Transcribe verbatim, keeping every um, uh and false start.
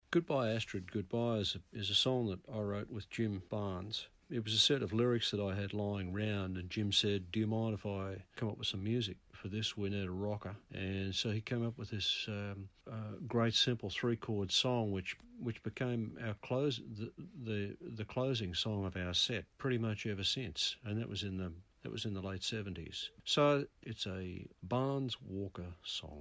Goodbye Astrid, Goodbye is a, is a song that I wrote with Jim Barnes. It was a set of lyrics that I had lying round, and Jim said, do you mind if I come up with some music for this? We need a rocker. And so he came up with this um, uh, great simple three-chord song, which which became our close the, the the closing song of our set pretty much ever since. And that was in the that was in the late seventies. So it's a Barnes Walker song.